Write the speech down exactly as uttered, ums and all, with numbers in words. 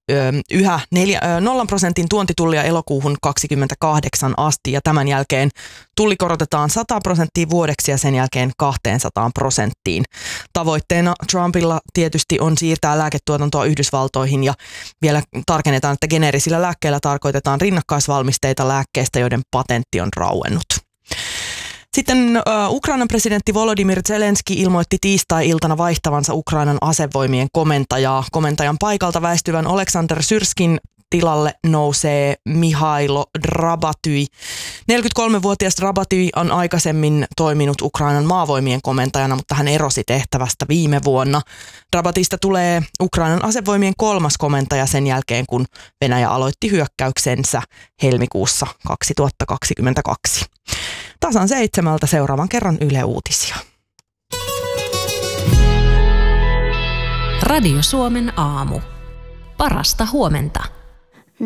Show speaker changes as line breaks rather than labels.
yhä nolla prosentin tuontitullia elokuuhun kaksikymmentäkahdeksan asti ja tämän jälkeen tulli korotetaan sata prosenttia vuodeksi ja sen jälkeen kaksisataa prosenttiin. Tavoitteena Trumpilla tietysti on siirtää lääketuotantoa Yhdysvaltoihin ja vielä tarkennetaan, että geneerisillä lääkkeillä tarkoitetaan rinnakkaisvalmisteita lääkkeistä, joiden patentti on rauennut. Sitten uh, Ukrainan presidentti Volodymyr Zelenski ilmoitti tiistai-iltana vaihtavansa Ukrainan asevoimien komentajaa. Komentajan paikalta väistyvän Oleksandr Syrskin tilalle nousee Mihailo Drabatyj. neljäkymmentäkolmevuotias Drabatyj on aikaisemmin toiminut Ukrainan maavoimien komentajana, mutta hän erosi tehtävästä viime vuonna. Drabatyjstä tulee Ukrainan asevoimien kolmas komentaja sen jälkeen, kun Venäjä aloitti hyökkäyksensä helmikuussa kaksituhattakaksikymmentäkaksi. Tasan seitsemältä seuraavan kerran Yle Uutisia.
Radio Suomen aamu. Parasta huomenta.